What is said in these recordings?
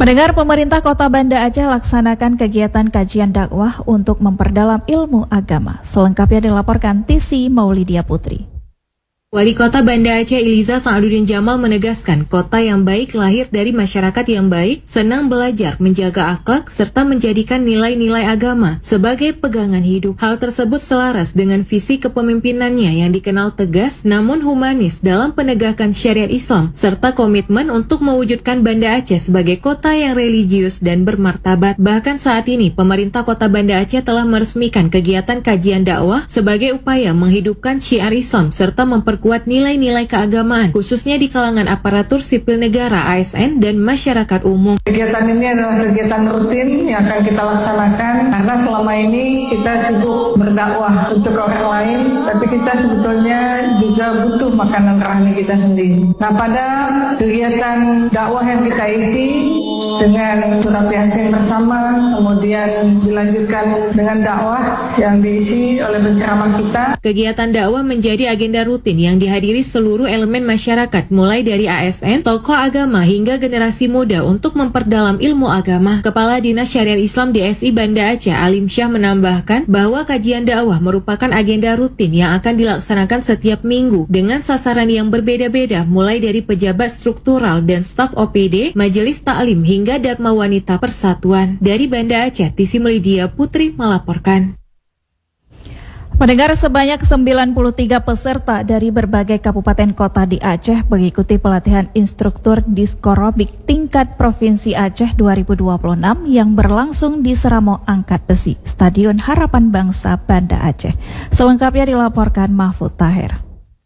Pendengar, pemerintah Kota Banda Aceh laksanakan kegiatan kajian dakwah untuk memperdalam ilmu agama. Selengkapnya dilaporkan Tisi Maulidia Putri. Wali Kota Banda Aceh Iliza Sa'aduddin Jamal menegaskan kota yang baik lahir dari masyarakat yang baik, senang belajar, menjaga akhlak, serta menjadikan nilai-nilai agama sebagai pegangan hidup. Hal tersebut selaras dengan visi kepemimpinannya yang dikenal tegas namun humanis dalam penegakan syariat Islam, serta komitmen untuk mewujudkan Banda Aceh sebagai kota yang religius dan bermartabat. Bahkan saat ini, pemerintah Kota Banda Aceh telah meresmikan kegiatan kajian dakwah sebagai upaya menghidupkan syiar Islam serta memperkuat nilai-nilai keagamaan, khususnya di kalangan aparatur sipil negara ASN dan masyarakat umum. Kegiatan ini adalah kegiatan rutin yang akan kita laksanakan karena selama ini kita sibuk berdakwah untuk orang lain, tapi kita sebetulnya juga butuh makanan rohani kita sendiri. Nah, pada kegiatan dakwah yang kita isi dengan surat Yasin bersama, kemudian dilanjutkan dengan dakwah yang diisi oleh penceramah kita. Kegiatan dakwah menjadi agenda rutin yang dihadiri seluruh elemen masyarakat, mulai dari ASN, tokoh agama hingga generasi muda untuk memperdalam ilmu agama. Kepala Dinas Syariat Islam DSI Banda Aceh Alim Syah menambahkan bahwa kajian dakwah merupakan agenda rutin yang akan dilaksanakan setiap minggu dengan sasaran yang berbeda-beda, mulai dari pejabat struktural dan staf OPD, majelis taklim hingga Dharma Wanita Persatuan. Dari Banda Aceh, Tisi Maulidia Putri melaporkan. Pendengar, sebanyak 93 peserta dari berbagai kabupaten kota di Aceh mengikuti pelatihan instruktur diskorobik tingkat Provinsi Aceh 2026 yang berlangsung di Seramo Angkat Besi, Stadion Harapan Bangsa Banda Aceh. Selengkapnya dilaporkan Mahfud Tahir.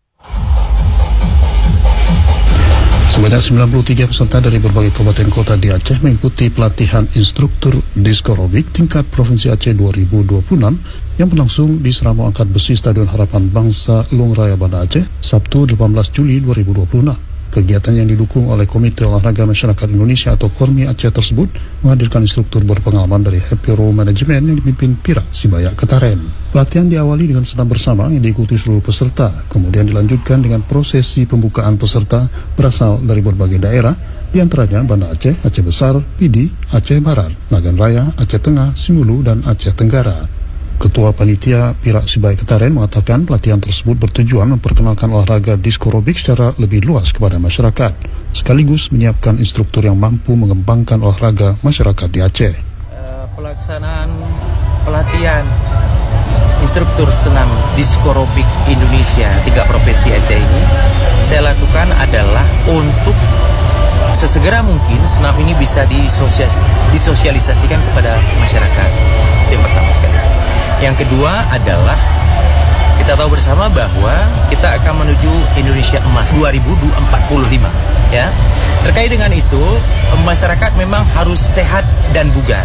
Sebanyak 93 peserta dari berbagai kabupaten kota di Aceh mengikuti pelatihan instruktur diskorobik tingkat Provinsi Aceh 2026 yang berlangsung di Seramo Angkat Besi Stadion Harapan Bangsa Lung Raya Banda Aceh, Sabtu 18 Juli 2026. Kegiatan yang didukung oleh Komite Olahraga Masyarakat Indonesia atau KORMI Aceh tersebut menghadirkan instruktur berpengalaman dari Happy Row Management yang dipimpin Pira Sibaya Ketaren. Pelatihan diawali dengan senam bersama yang diikuti seluruh peserta, kemudian dilanjutkan dengan prosesi pembukaan peserta berasal dari berbagai daerah, di antaranya Banda Aceh, Aceh Besar, Pidi, Aceh Barat, Nagan Raya, Aceh Tengah, Simulu, dan Aceh Tenggara. Ketua Panitia Pira Sibaya Ketaren mengatakan pelatihan tersebut bertujuan memperkenalkan olahraga diskorobik secara lebih luas kepada masyarakat, sekaligus menyiapkan instruktur yang mampu mengembangkan olahraga masyarakat di Aceh. Pelaksanaan pelatihan instruktur senam diskorobik Indonesia 3 Provinsi Aceh ini saya lakukan adalah untuk sesegera mungkin senam ini bisa disosialisasikan kepada masyarakat. Yang pertama sekali. Yang kedua adalah kita tahu bersama bahwa kita akan menuju Indonesia Emas 2045, ya. Terkait dengan itu, masyarakat memang harus sehat dan bugar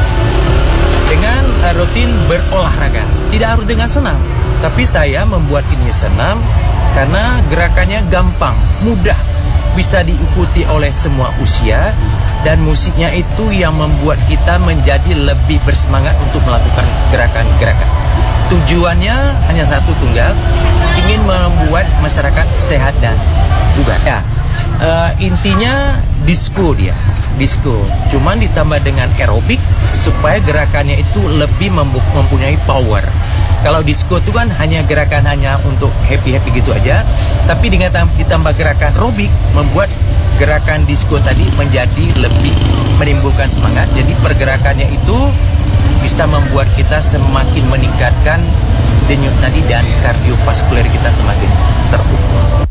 dengan rutin berolahraga. Tidak harus dengan senam, tapi saya membuat ini senam karena gerakannya gampang, mudah, bisa diikuti oleh semua usia, dan musiknya itu yang membuat kita menjadi lebih bersemangat untuk melakukan gerakan-gerakan. Tujuannya hanya satu tunggal, ingin membuat masyarakat sehat dan bugar. Ya, intinya disco dia, disco. Cuman ditambah dengan aerobik supaya gerakannya itu lebih mempunyai power. Kalau disco itu kan hanya gerakan hanya untuk happy-happy gitu aja, tapi dengan ditambah gerakan aerobik membuat gerakan disco tadi menjadi lebih menimbulkan semangat. Jadi pergerakannya itu bisa membuat kita semakin meningkatkan denyut nadi dan kardiovaskuler kita semakin terukur.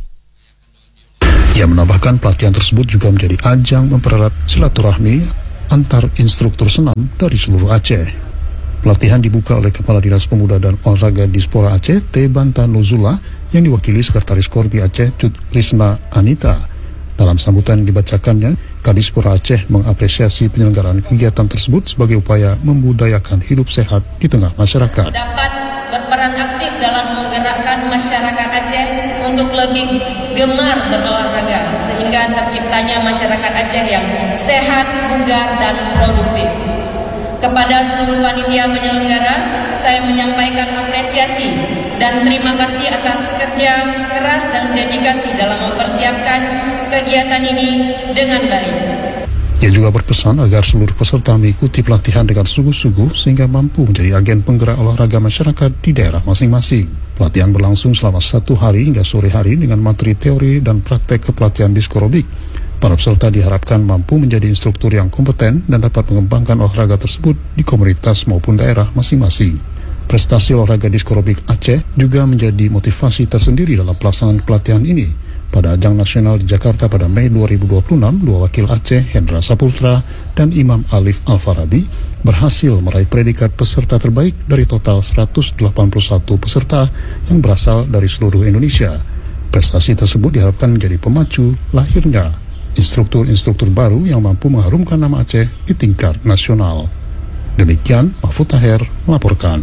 Ia menambahkan pelatihan tersebut juga menjadi ajang mempererat silaturahmi antar instruktur senam dari seluruh Aceh. Pelatihan dibuka oleh Kepala Dinas Pemuda dan Olahraga Dispora Aceh, T. Banta Nuzula, yang diwakili Sekretaris Korbi Aceh, Cut Risna Anita. Dalam sambutan dibacakannya, Kadispora Aceh mengapresiasi penyelenggaraan kegiatan tersebut sebagai upaya membudayakan hidup sehat di tengah masyarakat. Dapat berperan aktif dalam menggerakkan masyarakat Aceh untuk lebih gemar berolahraga, sehingga terciptanya masyarakat Aceh yang sehat, bugar, dan produktif. Kepada seluruh panitia penyelenggara, saya menyampaikan apresiasi dan terima kasih atas kerja keras dan dedikasi dalam mempersiapkan kegiatan ini dengan baik. Ia juga berpesan agar seluruh peserta mengikuti pelatihan dengan sungguh-sungguh sehingga mampu menjadi agen penggerak olahraga masyarakat di daerah masing-masing. Pelatihan berlangsung selama 1 hari hingga sore hari dengan materi teori dan praktek kepelatihan diskorobik. Para peserta diharapkan mampu menjadi instruktur yang kompeten dan dapat mengembangkan olahraga tersebut di komunitas maupun daerah masing-masing. Prestasi olahraga diskorobik Aceh juga menjadi motivasi tersendiri dalam pelaksanaan pelatihan ini. Pada ajang nasional di Jakarta pada Mei 2026, 2 wakil Aceh, Hendra Saputra dan Imam Alif Al-Farabi, berhasil meraih predikat peserta terbaik dari total 181 peserta yang berasal dari seluruh Indonesia. Prestasi tersebut diharapkan menjadi pemacu lahirnya instruktur-instruktur baru yang mampu mengharumkan nama Aceh di tingkat nasional. Demikian, Mahfud Taher melaporkan.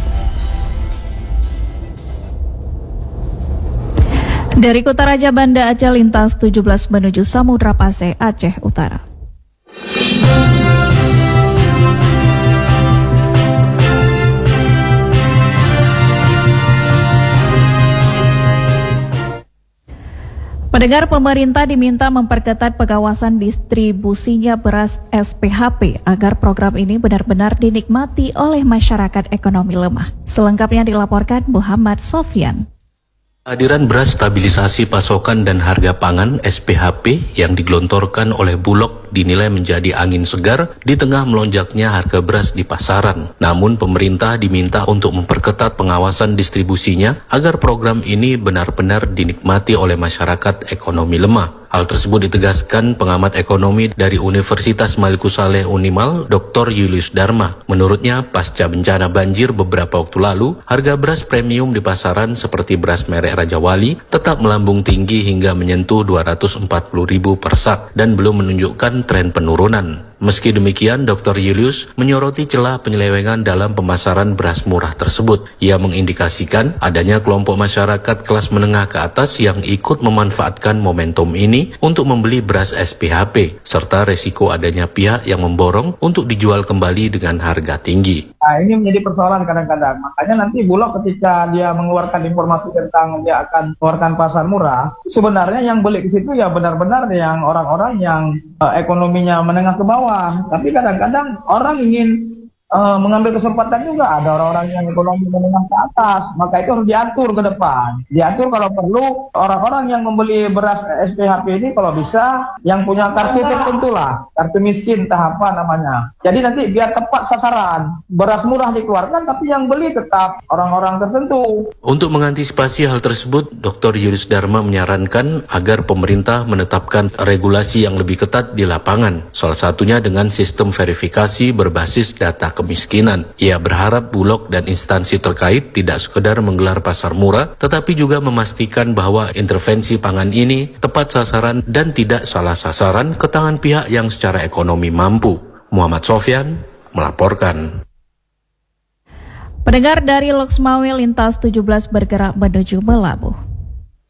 Dari Kota Raja Banda Aceh lintas 17 menuju Samudra Pasai, Aceh Utara. Pendengar, pemerintah diminta memperketat pengawasan distribusinya beras SPHP agar program ini benar-benar dinikmati oleh masyarakat ekonomi lemah. Selengkapnya dilaporkan Muhammad Sofyan. Kehadiran beras stabilisasi pasokan dan harga pangan SPHP yang digelontorkan oleh Bulog dinilai menjadi angin segar di tengah melonjaknya harga beras di pasaran. Namun pemerintah diminta untuk memperketat pengawasan distribusinya agar program ini benar-benar dinikmati oleh masyarakat ekonomi lemah. Hal tersebut ditegaskan pengamat ekonomi dari Universitas Maliku Saleh Unimal, Dr. Julius Dharma. Menurutnya, pasca bencana banjir beberapa waktu lalu, harga beras premium di pasaran seperti beras merek Raja Wali tetap melambung tinggi hingga menyentuh 240.000 per sak dan belum menunjukkan tren penurunan. Meski demikian, Dr. Julius menyoroti celah penyelewengan dalam pemasaran beras murah tersebut. Ia mengindikasikan adanya kelompok masyarakat kelas menengah ke atas yang ikut memanfaatkan momentum ini untuk membeli beras SPHP, serta resiko adanya pihak yang memborong untuk dijual kembali dengan harga tinggi. Nah, ini menjadi persoalan kadang-kadang. Makanya nanti Bulog ketika dia mengeluarkan informasi tentang dia akan mengeluarkan pasar murah, sebenarnya yang beli ke situ ya benar-benar yang orang-orang yang ekonominya menengah ke bawah. Tapi kadang-kadang orang ingin mengambil kesempatan juga, ada orang-orang yang ekonomi menengah ke atas, maka itu harus diatur ke depan. Diatur kalau perlu orang-orang yang membeli beras SPHP ini kalau bisa yang punya kartu tertentu lah, kartu miskin tahap apa namanya. Jadi nanti biar tepat sasaran, beras murah dikeluarkan tapi yang beli tetap orang-orang tertentu. Untuk mengantisipasi hal tersebut, Dr. Julius Dharma menyarankan agar pemerintah menetapkan regulasi yang lebih ketat di lapangan, salah satunya dengan sistem verifikasi berbasis data kemiskinan. Ia berharap Bulog dan instansi terkait tidak sekedar menggelar pasar murah, tetapi juga memastikan bahwa intervensi pangan ini tepat sasaran dan tidak salah sasaran ke tangan pihak yang secara ekonomi mampu. Muhammad Sofyan melaporkan. Pendengar, dari Loksmawe lintas 17 bergerak menuju Melabuh.